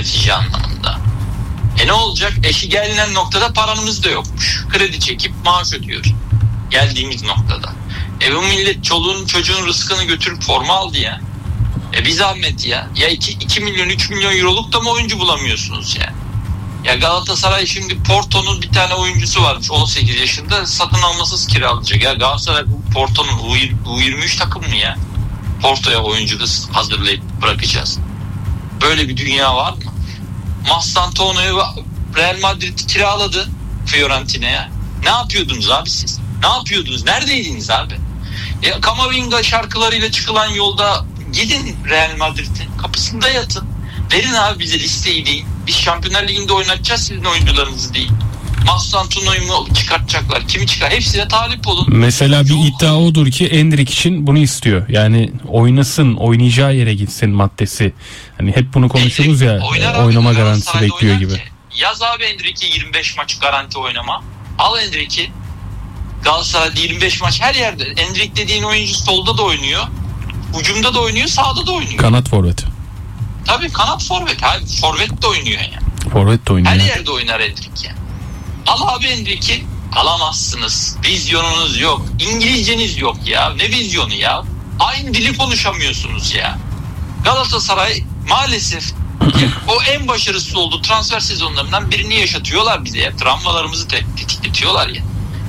yönetici anlamında. Ne olacak? Eşi gelinen noktada paranımız da yokmuş. Kredi çekip maaş ödüyoruz. Geldiğimiz noktada. Bu millet çoluğun çocuğun rızkını götürüp forma aldı ya. Bir zahmet ya. Ya 2 milyon 3 milyon euroluk da mı oyuncu bulamıyorsunuz ya? Ya Galatasaray şimdi Porto'nun bir tane oyuncusu varmış 18 yaşında, satın almasız kiralayacak. Ya Galatasaray Porto'nun U23 takım mı ya? Porto'ya oyuncu hazırlayıp bırakacağız. Böyle bir dünya var mı? Mastantuono'yu Real Madrid kiraladı Fiorentina'ya. Ne yapıyordunuz abi siz? Ne yapıyordunuz? Neredeydiniz abi? Kamavinga şarkılarıyla çıkılan yolda gidin Real Madrid'in kapısında yatın. Verin abi bize listeyi değil. Biz Şampiyonlar Ligi'nde oynatacağız sizin oyuncularınızı değil. Mastantuono'yu mu çıkartacaklar? Kimi çıkar? Hepsine talip olun. Mesela bir iddia odur ki Endrick için bunu istiyor. Yani oynasın, oynayacağı yere gitsin maddesi. Hani hep bunu konuşuruz ya, oynama garantisi bekliyor gibi. Yaz abi Endrick'i 25 maç garanti oynama. Al Endrick'i. Galatasaray'da 25 maç her yerde. Endrick dediğin oyuncu solda da oynuyor. Hücumda da oynuyor, sağda da oynuyor. Kanat forvet. Tabii kanat forvet. Abi forvet de oynuyor yani. Forvet de oynuyor. Her yerde oynar Endrick yani. Al abi Endrick'i. Alamazsınız. Vizyonunuz yok. İngilizceniz yok ya. Ne vizyonu ya? Aynı dili konuşamıyorsunuz ya. Galatasaray maalesef o en başarısız olduğu transfer sezonlarından birini yaşatıyorlar bize ya. Travmalarımızı tetikletiyorlar ya.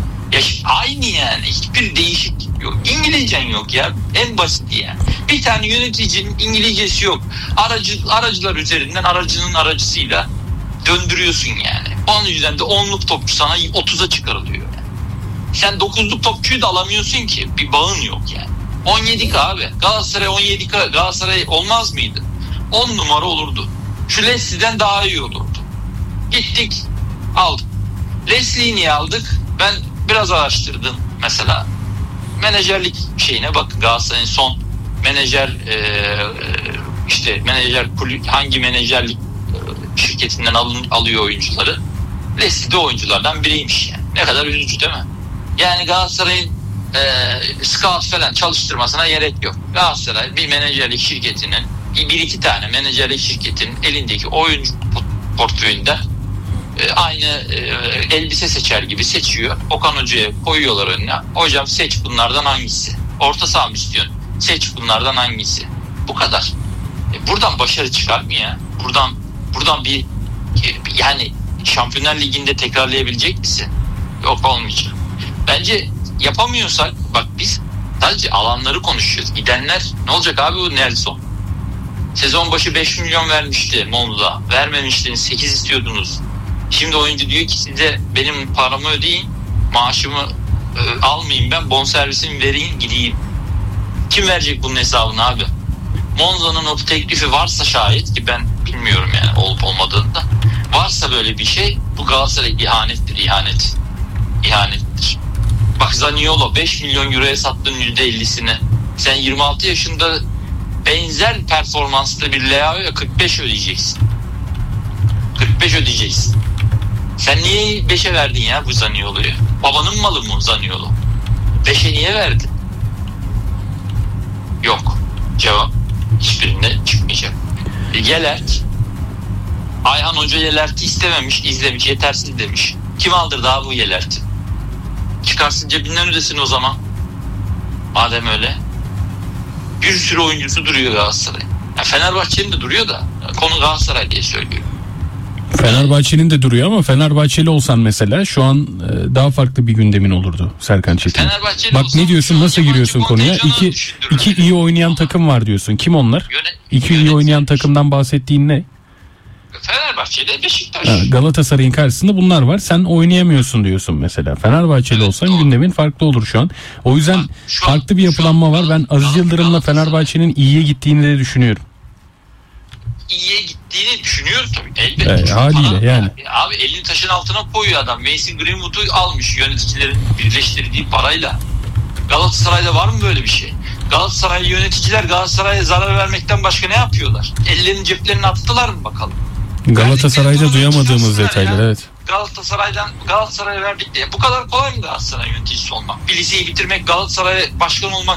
Aynı yani. Hiçbir değişiklik yok. İngilizcen yok ya. En basit yani. Bir tane yöneticinin İngilizcesi yok. Aracılar üzerinden aracının aracısıyla döndürüyorsun yani. Onun yüzden de 10'luk topçu sana 30'a çıkarılıyor yani. Sen 9'luk topçuyu da alamıyorsun ki. Bir bağın yok yani. 17K abi. Galatasaray 17K. Galatasaray olmaz mıydı? 10 numara olurdu. Şu Leslie'den daha iyi olurdu. Gittik aldık. Leslie'yi niye aldık? Ben biraz araştırdım mesela. Menajerlik şeyine bak, Galatasaray'ın son menajer işte menajer hangi menajerlik şirketinden alıyor oyuncuları. Leslie de oyunculardan biriymiş yani. Ne kadar üzücü değil mi? Yani Galatasaray'ın scout falan çalıştırmasına gerek yok. Galatasaray bir menajerlik şirketinin bir iki tane menajerlik şirketinin elindeki oyuncu portföyünden aynı elbise seçer gibi seçiyor. Okan Hoca'ya koyuyorlar önüne. Hocam seç bunlardan hangisi? Orta saha mı istiyorsun? Seç bunlardan hangisi? Bu kadar. Buradan başarı çıkar mı ya? Buradan bir yani Şampiyonlar Ligi'nde tekrarlayabilecek misin? Yok, olmayacak. Bence yapamıyorsak bak biz sadece alanları konuşuyoruz. Gidenler ne olacak abi, bu Nelson? Sezon başı 5 milyon vermişti Monza. Vermemiştiniz, 8 istiyordunuz. Şimdi oyuncu diyor ki size benim paramı ödeyin, maaşımı almayayım, ben bonservisimi vereyim gideyim. Kim verecek bunun hesabını abi? Monza'nın o teklifi varsa şayet, ki ben bilmiyorum yani olup olmadığını da, varsa böyle bir şey, bu Galatasaray ihanettir, ihanettir. Bak Zaniolo 5 milyon euroya sattın %50'sini. Sen 26 yaşında benzer performanslı bir Leao'ya 45 ödeyeceksin. 45 ödeyeceksin. Sen niye 5'e verdin ya bu Zaniolo'yu? Babanın malı mı Zaniolo? 5'e niye verdin? Yok. Cevap hiçbirinde çıkmayacak. Yelert. Ayhan Hoca Yelert'i istememiş, izlemiş, yetersiz demiş. Kim aldırdı abi bu Yelert'i? Çıkarsın cebinden ödesin o zaman. Madem öyle. Bir sürü oyuncusu duruyor Galatasaray. Fenerbahçe'nin de duruyor da konu Galatasaray diye söylüyorum. Fenerbahçe'nin de duruyor ama Fenerbahçeli olsan mesela şu an daha farklı bir gündemin olurdu Serkan Çetin. Bak ne diyorsun, nasıl giriyorsun konuya? İki iyi oynayan takım var diyorsun. Kim onlar? İki iyi oynayan takımdan bahsettiğin ne? Fenerbahçe ile Beşiktaş. Galatasaray'ın karşısında bunlar var. Sen oynayamıyorsun diyorsun mesela. Fenerbahçeli olsan doğru, gündemin farklı olur şu an. O yüzden farklı bir yapılanma var. Ben Aziz Yıldırım'la Fenerbahçe'nin iyiye gittiğini de düşünüyorum. İyiye gittiğini düşünüyorum tabii. Elbette. Haliyle yani. Abi elini taşın altına koyuyor adam. Mason Greenwood'u almış yöneticilerin birleştirdiği parayla. Galatasaray'da var mı böyle bir şey? Galatasaraylı yöneticiler Galatasaray'a zarar vermekten başka ne yapıyorlar? Ellerini ceplerine attılar mı bakalım? Galatasaray'da duyamadığımız detaylar, evet. Galatasaray'a verdik diye. Bu kadar kolay mı Galatasaray yöneticisi olmak? Bir liseyi bitirmek Galatasaray'a başkan olmak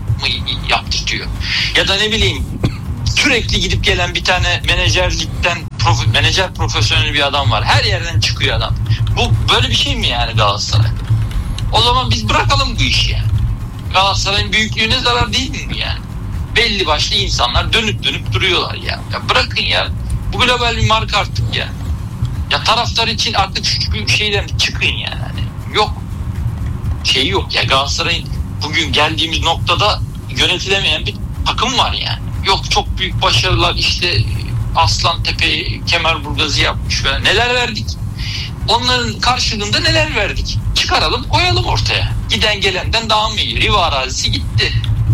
yaptırtıyor. Ya da ne bileyim sürekli gidip gelen bir tane menajerlikten menajer profesyonel bir adam var. Her yerden çıkıyor adam. Bu böyle bir şey mi yani Galatasaray? O zaman biz bırakalım bu işi yani. Galatasaray'ın büyüklüğüne zarar değil mi yani? Belli başlı insanlar dönüp duruyorlar ya. Ya bırakın ya. Bu global bir marka artık ya. Ya taraftar için artık şu şeyden çıkın yani. Hani yok. Şey yok ya, Galatasaray'ın bugün geldiğimiz noktada yönetilemeyen bir takım var yani. Yok çok büyük başarılar işte Aslantepe'yi Kemerburgaz'ı yapmış ve neler verdik. Onların karşılığında neler verdik? Çıkaralım koyalım ortaya. Giden gelenden daha mı iyi? Riva arazisi gitti.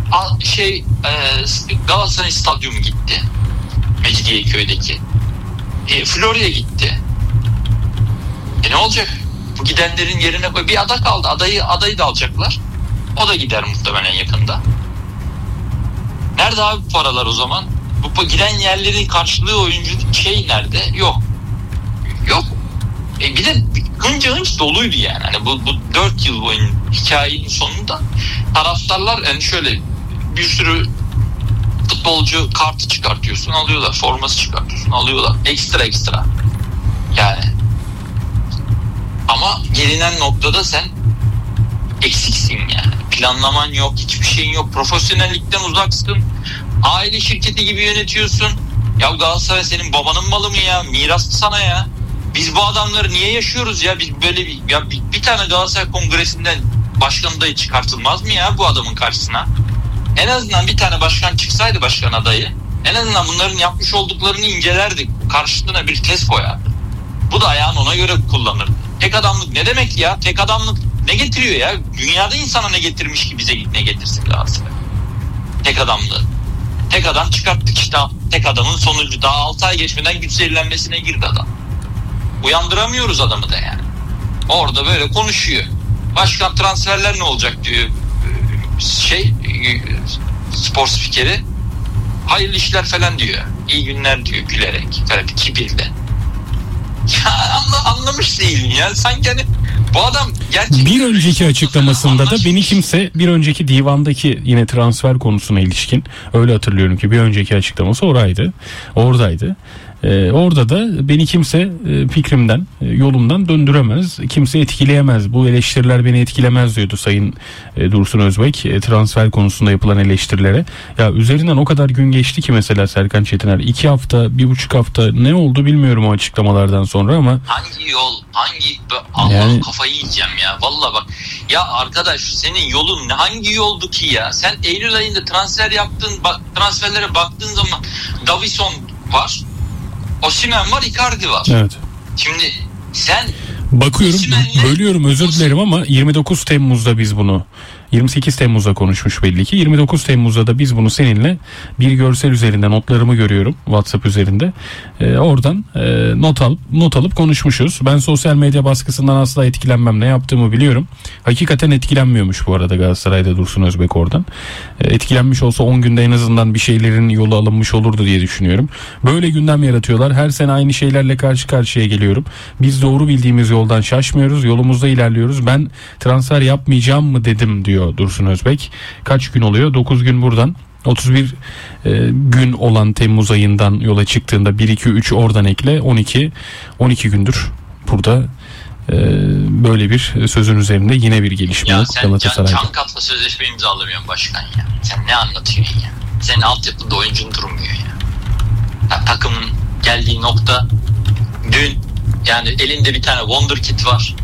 Galatasaray Stadyumu gitti. Mecidiyeköy'deki. Florya gitti. Ne olacak? Bu gidenlerin yerine koy. Bir ada kaldı. Adayı da alacaklar. O da gider muhtemelen yakında. Nerede abi bu paralar o zaman? Bu giden yerlerin karşılığı oyuncu nerede? Yok. Bir de hınca doluydu yani. Hani bu 4 yıl boyunca hikayenin sonunda taraftarlar yani şöyle bir sürü futbolcu kartı çıkartıyorsun alıyorlar. Forması çıkartıyorsun alıyorlar. Ekstra. Yani. Ama gelinen noktada sen eksiksin yani. Planlaman yok, hiçbir şeyin yok. Profesyonellikten uzaksın. Aile şirketi gibi yönetiyorsun. Ya Galatasaray senin babanın malı mı ya? Miras mı sana ya? Biz bu adamları niye yaşıyoruz ya? Biz böyle bir tane Galatasaray Kongresi'nden başkan adayı çıkartılmaz mı ya bu adamın karşısına? En azından bir tane başkan çıksaydı, başkan adayı. En azından bunların yapmış olduklarını incelerdik. Karşılığına bir test koyardı. Bu da ayağını ona göre kullanır. Tek adamlık ne demek ya? Tek adamlık ne getiriyor ya? Dünyada insana ne getirmiş ki bize ne getirsin Galatasaray? Tek adamlığı. Tek adam çıkarttık işte. Tek adamın sonucu. Daha 6 ay geçmeden güç zehirlenmesine girdi adam. Uyandıramıyoruz adamı da yani. Orada böyle konuşuyor. Başkan transferler ne olacak diyor. Spor spikeri. Hayırlı işler falan diyor. İyi günler diyor gülerek. Böyle bir kibirle. Ya anlamış değilim ya. Sanki hani bu adam gerçekten... Bir önceki açıklamasında da beni kimse bir önceki divandaki yine transfer konusuna ilişkin öyle hatırlıyorum ki bir önceki açıklaması oradaydı. Orada da beni kimse fikrimden, yolumdan döndüremez, kimse etkileyemez. Bu eleştiriler beni etkilemez diyordu Sayın Dursun Özbek transfer konusunda yapılan eleştirilere. Ya üzerinden o kadar gün geçti ki mesela Serkan Çetiner 2 hafta, 1,5 hafta ne oldu bilmiyorum o açıklamalardan sonra ama hangi yol, Allah yani... kafayı yiyeceğim ya. Vallahi bak. Ya arkadaş senin yolun hangi yoldu ki ya? Sen Eylül ayında transfer yaptın, transferlere baktığın zaman Davison var. Osimhen var, Icardi var. Evet. Şimdi sen bakıyorum, bölüyorum özür dilerim ama 29 Temmuz'da biz bunu 28 Temmuz'da konuşmuş belli ki. 29 Temmuz'da da biz bunu seninle bir görsel üzerinde notlarımı görüyorum WhatsApp üzerinde. Oradan not alıp konuşmuşuz. Ben sosyal medya baskısından asla etkilenmem. Ne yaptığımı biliyorum. Hakikaten etkilenmiyormuş bu arada Galatasaray'da Dursun Özbek oradan. Etkilenmiş olsa 10 günde en azından bir şeylerin yolu alınmış olurdu diye düşünüyorum. Böyle gündem yaratıyorlar. Her sene aynı şeylerle karşı karşıya geliyorum. Biz doğru bildiğimiz yoldan şaşmıyoruz. Yolumuzda ilerliyoruz. Ben transfer yapmayacağım mı dedim diyor Dursun Özbek. Kaç gün oluyor? 9 gün buradan. 31 gün olan Temmuz ayından yola çıktığında 1-2-3 oradan ekle 12 gündür burada böyle bir sözün üzerinde yine bir gelişme yok Galatasaray'da. Ya sen Cankat'la sözleşme imzalamıyorsun başkan ya. Sen ne anlatıyorsun ya? Senin altyapıda oyuncun durmuyor ya. Takımın geldiği nokta dün yani elinde bir tane wonderkid var.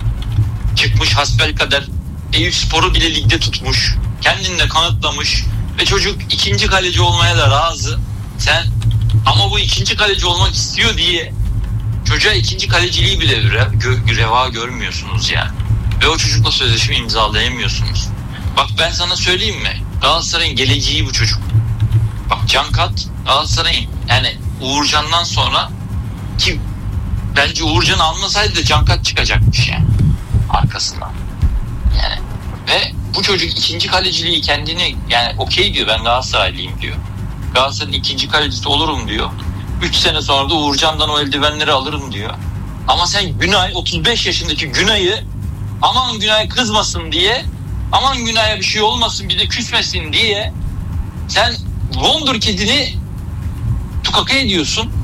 Çıkmış hasbelkader Eyüpspor'u bile ligde tutmuş. Kendini de kanıtlamış. Ve çocuk ikinci kaleci olmaya da razı. Sen ama bu ikinci kaleci olmak istiyor diye çocuğa ikinci kaleciliği bile reva görmüyorsunuz yani. Ve o çocukla sözleşme imzalayamıyorsunuz. Bak ben sana söyleyeyim mi? Galatasaray'ın geleceği bu çocuk. Bak Cankat Galatasaray'ın yani Uğurcan'dan sonra ki bence Uğurcan almasaydı da Cankat çıkacakmış yani arkasından. Yani ve bu çocuk ikinci kaleciliği kendini yani okey diyor, ben Galatasaraylıyım diyor. Galatasaray'ın ikinci kalecisi olurum diyor. 3 sene sonra da Uğurcan'dan o eldivenleri alırım diyor. Ama sen Günay 35 yaşındaki Günay'ı aman Günay kızmasın diye, aman Günay'a bir şey olmasın bir de küsmesin diye sen Wonderkid'ini tukaka ediyorsun.